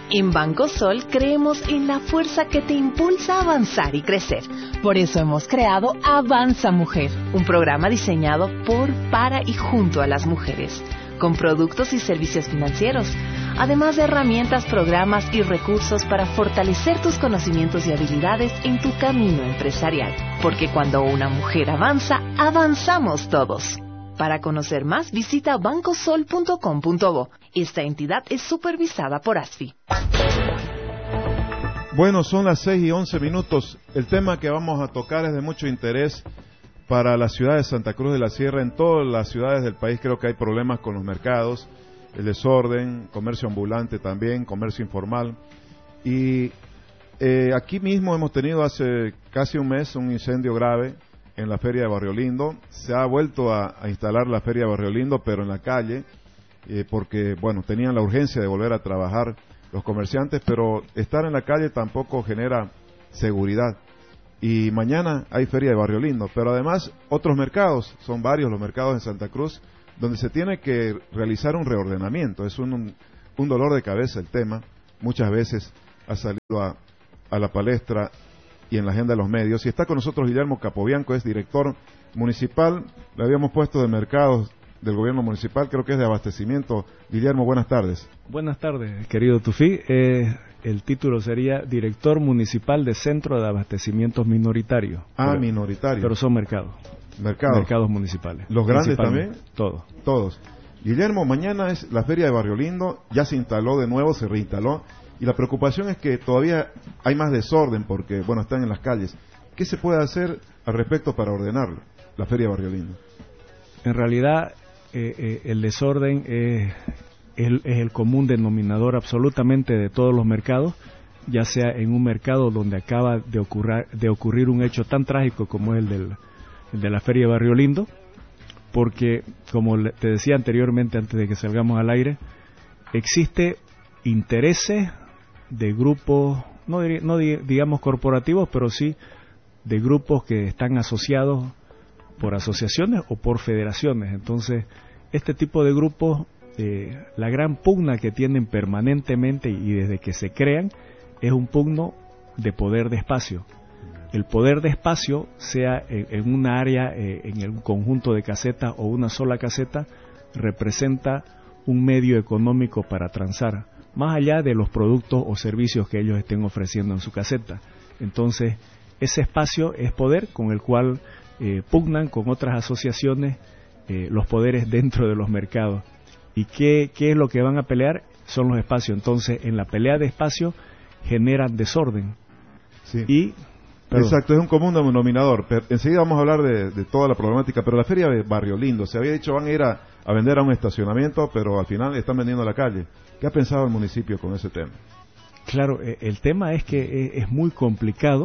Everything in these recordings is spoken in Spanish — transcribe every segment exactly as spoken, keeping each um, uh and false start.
En Banco Sol creemos en la fuerza que te impulsa a avanzar y crecer. Por eso hemos creado Avanza Mujer, un programa diseñado por, para y junto a las mujeres, con productos y servicios financieros, además de herramientas, programas y recursos para fortalecer tus conocimientos y habilidades en tu camino empresarial. Porque cuando una mujer avanza, avanzamos todos. Para conocer más, visita banco sol punto com punto bo. Esta entidad es supervisada por A S F I. Bueno, son las seis y once minutos. El tema que vamos a tocar es de mucho interés para la ciudad de Santa Cruz de la Sierra. En todas las ciudades del país creo que hay problemas con los mercados, el desorden, comercio ambulante también, comercio informal. Y eh, aquí mismo hemos tenido hace casi un mes un incendio grave en la Feria de Barrio Lindo. Se ha vuelto a, a instalar la Feria de Barrio Lindo, pero en la calle, eh, porque, bueno, tenían la urgencia de volver a trabajar los comerciantes, pero estar en la calle tampoco genera seguridad. Y mañana hay Feria de Barrio Lindo, pero además otros mercados, son varios los mercados en Santa Cruz, donde se tiene que realizar un reordenamiento. Es un, un, un dolor de cabeza el tema, muchas veces ha salido a, a la palestra y en la agenda de los medios. Y está con nosotros Guillermo Capobianco, es director municipal, le habíamos puesto de mercados del gobierno municipal, creo que es de abastecimiento. Guillermo, buenas tardes. Buenas tardes, querido Tufí. Eh, el título sería Director Municipal de Centro de Abastecimientos Minoritarios. Ah, pero, minoritarios. Pero son mercados. Mercados. Mercados municipales. ¿Los grandes también? Todos. Todos. Guillermo, mañana es la Feria de Barrio Lindo, ya se instaló de nuevo, se reinstaló. Y la preocupación es que todavía hay más desorden porque, bueno, están en las calles. ¿Qué se puede hacer al respecto para ordenar la Feria de Barrio Lindo? En realidad, eh, eh, el desorden es, es, es el común denominador absolutamente de todos los mercados, ya sea en un mercado donde acaba de ocurrir, de ocurrir un hecho tan trágico como es el, del, el de la Feria de Barrio Lindo, porque, como te decía anteriormente, antes de que salgamos al aire, existe intereses de grupos, no, no digamos corporativos, pero sí de grupos que están asociados por asociaciones o por federaciones. Entonces, este tipo de grupos, eh, la gran pugna que tienen permanentemente y desde que se crean, es un pugno de poder de espacio. El poder de espacio, sea en, en una área, eh, en un conjunto de casetas o una sola caseta, representa un medio económico para transar, más allá de los productos o servicios que ellos estén ofreciendo en su caseta. Entonces, ese espacio es poder con el cual eh, pugnan con otras asociaciones eh, los poderes dentro de los mercados. ¿Y qué, qué es lo que van a pelear? Son los espacios. Entonces, en la pelea de espacios generan desorden. Sí. Y Perdón. Exacto, es un común denominador. Pero enseguida vamos a hablar de, de toda la problemática, pero la Feria de Barrio Lindo, se había dicho van a ir a, a vender a un estacionamiento, pero al final están vendiendo a la calle. ¿Qué ha pensado el municipio con ese tema? Claro, el tema es que es muy complicado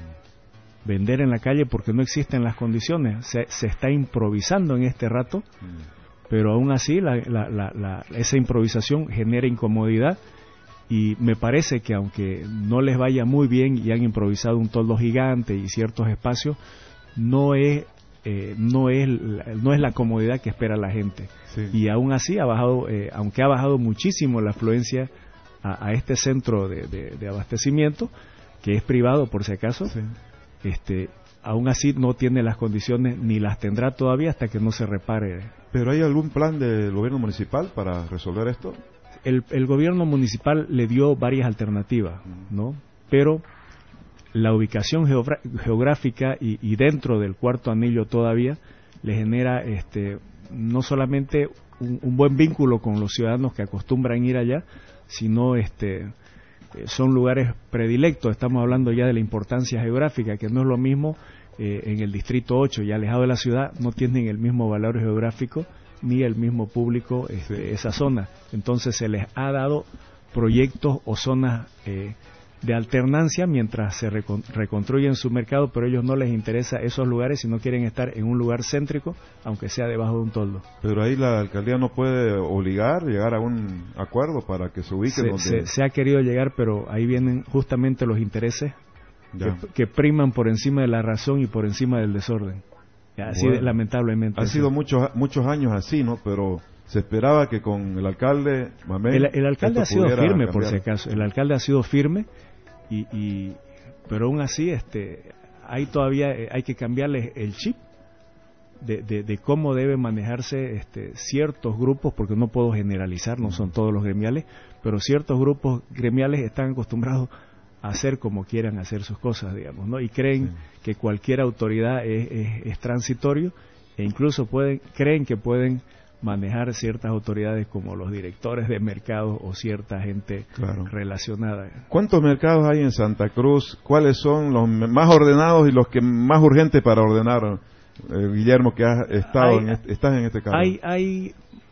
mm. vender en la calle porque no existen las condiciones. Se, se está improvisando en este rato, mm. pero aún así la, la, la, la, esa improvisación genera incomodidad. Y me parece que aunque no les vaya muy bien y han improvisado un toldo gigante y ciertos espacios, no es eh, no es no es la comodidad que espera la gente. Sí. Y aún así ha bajado, eh, aunque ha bajado muchísimo la afluencia a, a este centro de, de, de abastecimiento, que es privado por si acaso, sí. este aún así no tiene las condiciones ni las tendrá todavía hasta que no se repare. ¿Pero hay algún plan del gobierno municipal para resolver esto? El, el gobierno municipal le dio varias alternativas, ¿no? Pero la ubicación geogra- geográfica y, y dentro del cuarto anillo todavía le genera este no solamente un, un buen vínculo con los ciudadanos que acostumbran ir allá, sino este son lugares predilectos. Estamos hablando ya de la importancia geográfica, que no es lo mismo eh, en el distrito ocho, ya alejado de la ciudad, no tienen el mismo valor geográfico ni el mismo público este, esa zona. Entonces se les ha dado proyectos o zonas eh, de alternancia mientras se recon- reconstruyen su mercado, pero a ellos no les interesa esos lugares si no quieren estar en un lugar céntrico, aunque sea debajo de un toldo. Pero ahí la alcaldía no puede obligar, llegar a un acuerdo para que se ubiquen se, donde... se, se ha querido llegar, pero ahí vienen justamente los intereses que, que priman por encima de la razón y por encima del desorden. Así, bueno, lamentablemente. Han sido muchos muchos años así, ¿no? Pero se esperaba que con el alcalde Mamén, el, el alcalde ha sido firme, cambiar. por si acaso, el alcalde ha sido firme, y, y pero aún así este hay todavía hay que cambiarle el chip de, de, de cómo deben manejarse este, ciertos grupos, porque no puedo generalizar, no son todos los gremiales, pero ciertos grupos gremiales están acostumbrados a hacer como quieran hacer sus cosas, digamos, ¿no? Y creen sí. que cualquier autoridad es, es, es transitorio, e incluso pueden creen que pueden manejar ciertas autoridades como los directores de mercados o cierta gente claro. relacionada. ¿Cuántos mercados hay en Santa Cruz? ¿Cuáles son los más ordenados y los que más urgentes para ordenar, eh, Guillermo, que has estado hay, en este, estás en este caso? Hay, hay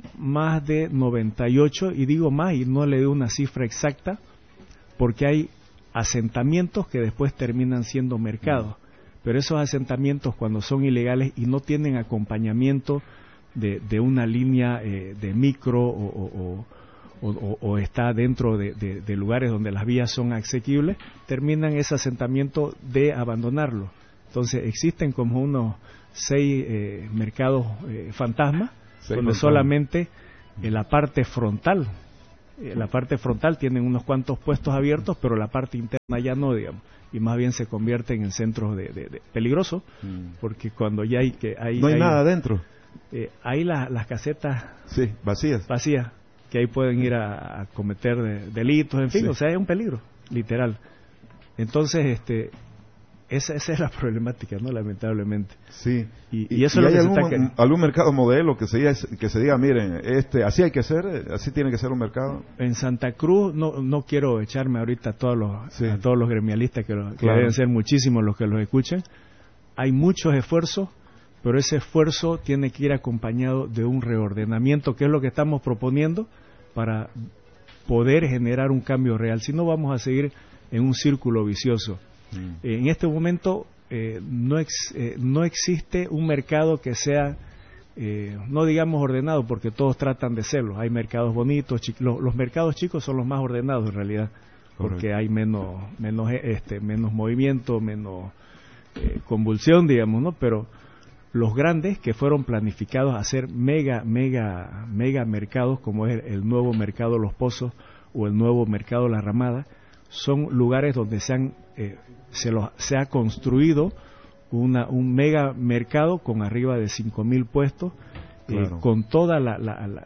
más de noventa y ocho, y digo más, y no le doy una cifra exacta, porque hay asentamientos que después terminan siendo mercados, pero esos asentamientos, cuando son ilegales y no tienen acompañamiento De, de una línea eh, de micro o, o, o, o, o está dentro de, de, de lugares donde las vías son asequibles, terminan ese asentamiento de abandonarlo. Entonces existen como unos seis eh, mercados eh, fantasmas, seis donde fantasmas. Solamente en la parte frontal, eh, la parte frontal tienen unos cuantos puestos abiertos, pero la parte interna ya no, digamos, y más bien se convierten en centros de, de, de peligrosos, mm. porque cuando ya hay que hay, no hay, hay nada adentro. Eh, hay la, las casetas sí, vacías vacías que ahí pueden ir a, a cometer de, delitos, en fin, sí. o sea, es un peligro, literal. Entonces, este, esa, esa es la problemática, ¿no? Lamentablemente. Sí. Y, y, y eso ¿y es lo hay que algún, se está que... algún mercado modelo que se diga, que se diga, miren, este, así hay que ser, así tiene que ser un mercado? En Santa Cruz, no no quiero echarme ahorita a todos los, sí. a todos los gremialistas, que, lo, que claro. deben ser muchísimos los que los escuchen. Hay muchos esfuerzos, pero ese esfuerzo tiene que ir acompañado de un reordenamiento, que es lo que estamos proponiendo para poder generar un cambio real. Si no, vamos a seguir en un círculo vicioso. Mm. En este momento eh, no, ex, eh, no existe un mercado que sea, eh, no digamos ordenado, porque todos tratan de serlo. Hay mercados bonitos, los, los mercados chicos son los más ordenados en realidad, porque Correcto. hay menos, menos, este, menos movimiento, menos eh, convulsión, digamos, ¿no? Pero los grandes, que fueron planificados a hacer mega, mega, mega mercados, como es el, el nuevo mercado Los Pozos o el nuevo mercado La Ramada, son lugares donde se han eh, se, los, se ha construido una, un mega mercado con arriba de cinco mil puestos, claro. eh, con toda la, la, la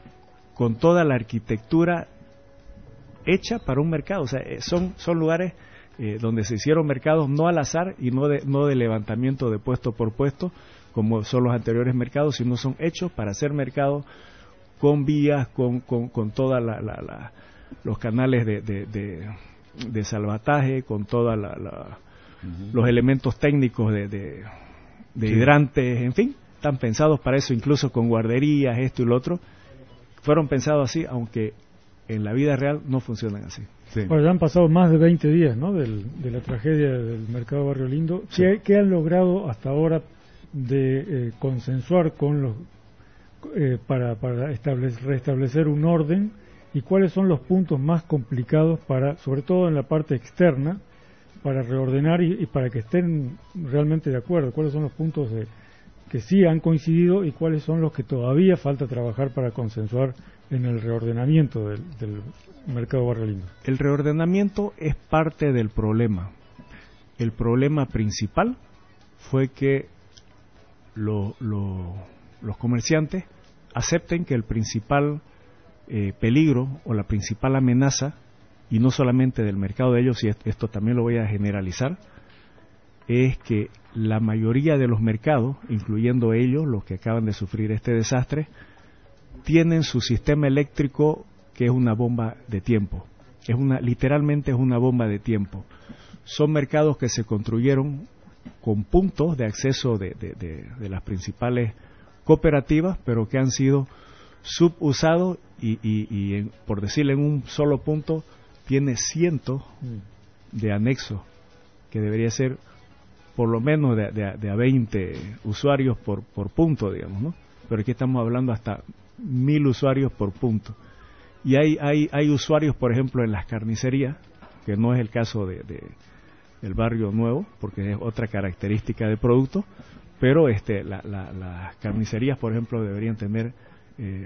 con toda la arquitectura hecha para un mercado. O sea, son son lugares Eh, donde se hicieron mercados no al azar y no de, no de levantamiento de puesto por puesto, como son los anteriores mercados, sino son hechos para hacer mercados con vías, con con, con toda la, la, la los canales de, de, de, de salvataje, con toda la, la uh-huh. los elementos técnicos de, de, de sí. hidrantes, en fin, están pensados para eso, incluso con guarderías, esto y lo otro. Fueron pensados así, aunque en la vida real no funcionan así. Sí. Bueno, ya han pasado más de veinte días, ¿no?, Del, de la tragedia del mercado Barrio Lindo. Sí. ¿Qué, ¿Qué han logrado hasta ahora de eh, consensuar con los eh, para, para establecer, restablecer un orden, y cuáles son los puntos más complicados para, sobre todo en la parte externa, para reordenar y, y para que estén realmente de acuerdo? ¿Cuáles son los puntos de, que sí han coincidido y cuáles son los que todavía falta trabajar para consensuar en el reordenamiento del, del mercado Barrio Lindo? El reordenamiento es parte del problema. El problema principal fue que lo, lo, los comerciantes acepten que el principal eh, peligro o la principal amenaza, y no solamente del mercado de ellos, y esto también lo voy a generalizar, es que la mayoría de los mercados, incluyendo ellos, los que acaban de sufrir este desastre, tienen su sistema eléctrico que es una bomba de tiempo. Es una, literalmente es una bomba de tiempo. Son mercados que se construyeron con puntos de acceso de, de, de, de las principales cooperativas, pero que han sido subusados y, y, y en, por decirle, en un solo punto tiene cientos de anexos, que debería ser por lo menos de, de, de a veinte usuarios por, por punto, digamos, ¿no? Pero aquí estamos hablando hasta mil usuarios por punto. Y hay, hay, hay usuarios, por ejemplo, en las carnicerías, que no es el caso de, de del Barrio Nuevo, porque es otra característica de producto, pero este, la, la, las carnicerías, por ejemplo, deberían tener eh,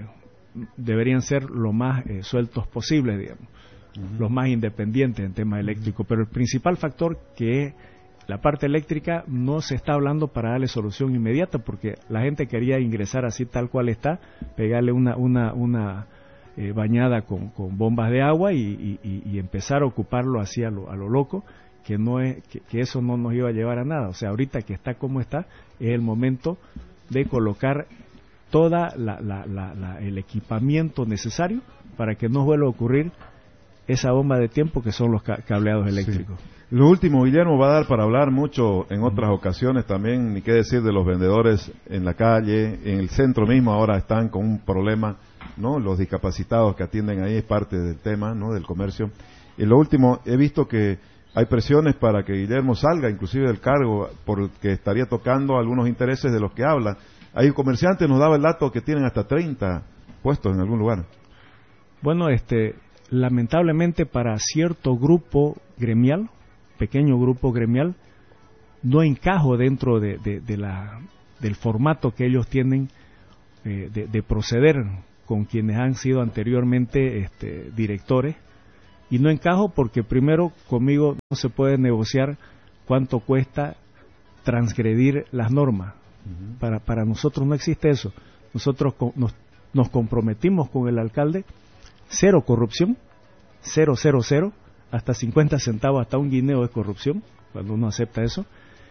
deberían ser lo más eh, sueltos posibles, digamos, uh-huh. los más independientes en temas eléctricos. Pero el principal factor, que es la parte eléctrica, no se está hablando para darle solución inmediata, porque la gente quería ingresar así tal cual está, pegarle una una una eh, bañada con, con bombas de agua y, y, y empezar a ocuparlo así a lo, a lo loco, que no es que, que eso no nos iba a llevar a nada. O sea, ahorita que está como está, es el momento de colocar toda la, la, la, la, el equipamiento necesario para que no vuelva a ocurrir esa bomba de tiempo que son los cableados eléctricos. Sí. Lo último, Guillermo, va a dar para hablar mucho en otras uh-huh. ocasiones también, ni qué decir de los vendedores en la calle, en el centro mismo ahora están con un problema, ¿no? Los discapacitados que atienden ahí es parte del tema, ¿no? Del comercio. Y lo último, he visto que hay presiones para que Guillermo salga inclusive del cargo, porque estaría tocando algunos intereses de los que habla. Hay un comerciante, nos daba el dato que tienen hasta treinta puestos en algún lugar. Bueno, este, lamentablemente para cierto grupo gremial, pequeño grupo gremial, no encajo dentro de, de, de la, del formato que ellos tienen eh, de, de proceder con quienes han sido anteriormente este, directores, y no encajo porque primero conmigo no se puede negociar cuánto cuesta transgredir las normas. Uh-huh. Para, para nosotros no existe eso. Nosotros co- nos, nos comprometimos con el alcalde, cero corrupción, cero, cero, cero, hasta cincuenta centavos, hasta un guineo de corrupción, cuando uno acepta eso,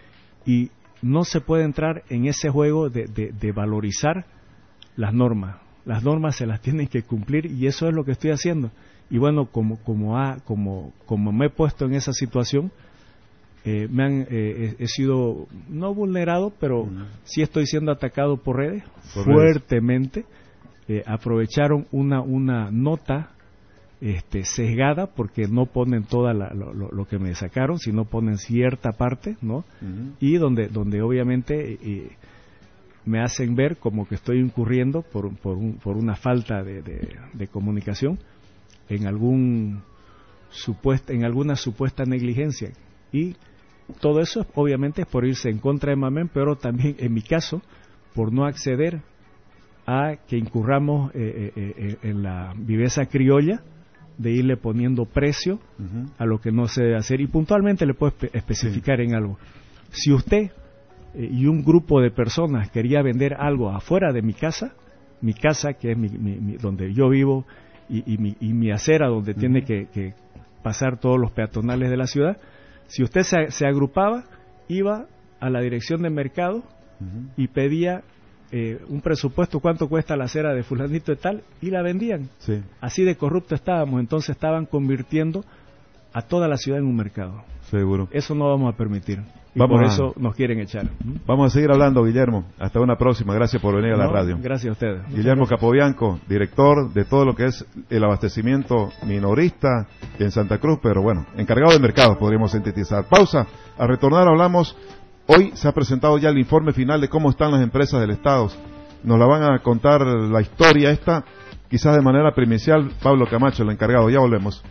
y no se puede entrar en ese juego de, de, de valorizar las normas. Las normas se las tienen que cumplir y eso es lo que estoy haciendo. Y bueno, como como ha, como como me he puesto en esa situación, eh, me han eh, he, he sido no vulnerado, pero uh-huh. sí estoy siendo atacado por redes por fuertemente. Eh, aprovecharon una una nota este, sesgada porque no ponen toda la, lo, lo, lo que me sacaron, sino ponen cierta parte, ¿no? Uh-huh. Y donde donde obviamente eh, me hacen ver como que estoy incurriendo por por, un, por una falta de, de, de comunicación en algún supuesta en alguna supuesta negligencia, y todo eso obviamente es por irse en contra de Mamén, pero también en mi caso por no acceder a que incurramos eh, eh, en la viveza criolla de irle poniendo precio uh-huh. a lo que no se debe hacer. Y puntualmente le puedo espe- especificar sí. en algo. Si usted eh, y un grupo de personas quería vender algo afuera de mi casa, mi casa que es mi, mi, mi, donde yo vivo, y, y, mi, y mi acera donde uh-huh. tiene que, que pasar todos los peatonales de la ciudad, si usted se, se agrupaba, iba a la dirección de mercado uh-huh. y pedía eh, un presupuesto, cuánto cuesta la acera de fulanito y tal, y la vendían. Sí. Así de corrupto estábamos. Entonces estaban convirtiendo a toda la ciudad en un mercado. Seguro. Eso no vamos a permitir. Y vamos por a... eso nos quieren echar. Vamos a seguir hablando, Guillermo. Hasta una próxima. Gracias por venir a la no, radio. Gracias a ustedes. Guillermo Capobianco, director de todo lo que es el abastecimiento minorista en Santa Cruz, pero bueno, encargado de mercados, podríamos sintetizar. Pausa. Al retornar hablamos. Hoy se ha presentado ya el informe final de cómo están las empresas del Estado. Nos la van a contar la historia esta, quizás de manera primicial, Pablo Camacho, el encargado. Ya volvemos.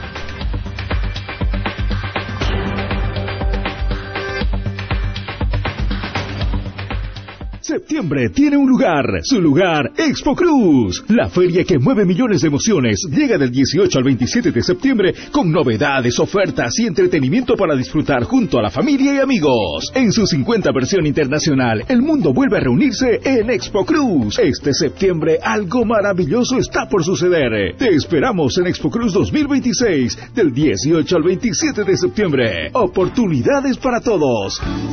Septiembre tiene un lugar, su lugar, Expo Cruz. La feria que mueve millones de emociones llega del dieciocho al veintisiete de septiembre con novedades, ofertas y entretenimiento para disfrutar junto a la familia y amigos. En su cincuenta versión internacional, el mundo vuelve a reunirse en Expo Cruz. Este septiembre algo maravilloso está por suceder. Te esperamos en Expo Cruz dos mil veintiséis del dieciocho al veintisiete de septiembre. Oportunidades para todos.